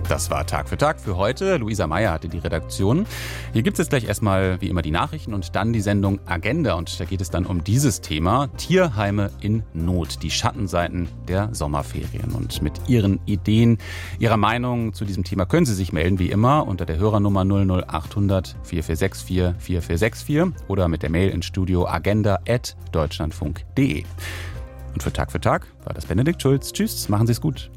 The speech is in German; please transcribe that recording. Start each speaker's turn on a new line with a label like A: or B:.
A: Das war Tag für Tag für heute. Luisa Meyer hatte die Redaktion. Hier gibt es jetzt gleich erstmal wie immer die Nachrichten und dann die Sendung Agenda. Und da geht es dann um dieses Thema: Tierheime in Not, die Schattenseiten der Sommerferien. Und mit Ihren Ideen, Ihrer Meinung zu diesem Thema können Sie sich melden, wie immer, unter der Hörernummer 00800 4464 4464 oder mit der Mail ins Studio agenda@deutschlandfunk.de. Und für Tag war das Benedikt Schulz. Tschüss, machen Sie es gut.